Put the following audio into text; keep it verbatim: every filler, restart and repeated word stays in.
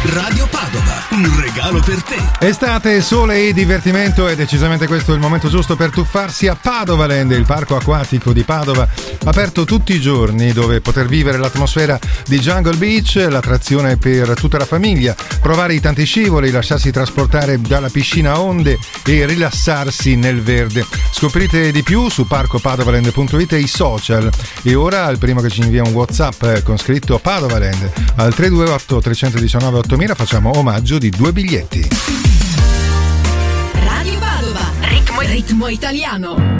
Radio Padova, un regalo per te. Estate, sole e divertimento, è decisamente questo il momento giusto per tuffarsi a Padovaland, il parco acquatico di Padova, aperto tutti i giorni, dove poter vivere l'atmosfera di Jungle Beach, l'attrazione per tutta la famiglia, provare i tanti scivoli, lasciarsi trasportare dalla piscina a onde e rilassarsi nel verde. Scoprite di più su parco padovaland punto it e i social. E ora al primo che ci invia un WhatsApp con scritto Padovaland al tre due otto tre uno nove ottomila facciamo omaggio di due biglietti. Radio Padova, ritmo, ritmo italiano.